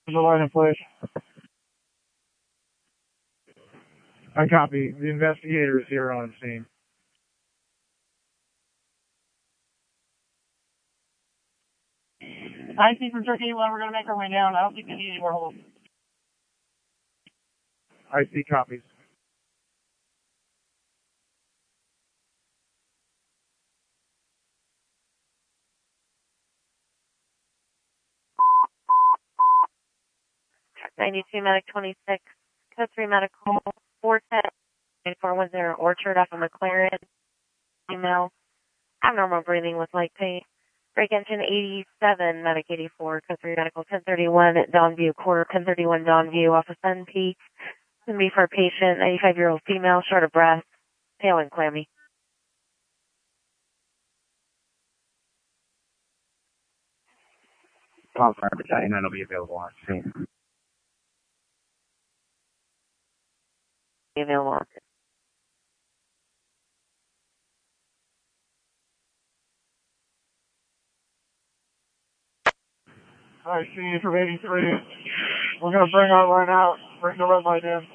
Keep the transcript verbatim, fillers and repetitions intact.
The line in place. I copy. The investigator is here on scene. I see from Turkey eighty-one, we're going to make our way down. I don't think we need any more holes. I see copies. ninety-two Medic twenty-six, Code three Medical, four ten, four one zero Orchard off of McLaren. Email, abnormal breathing with light pain. Break engine eighty-seven, Medic eighty-four, Code three Medical, ten thirty-one, Dawnview, quarter, ten thirty-one Dawnview, off of Sun Peak. Can be for a patient, ninety-five-year-old female, short of breath, pale and clammy. Call fire battalion, that'll be available on scene. Available on scene. I see you from eighty-three. We're going to bring our line out, bring the red light in.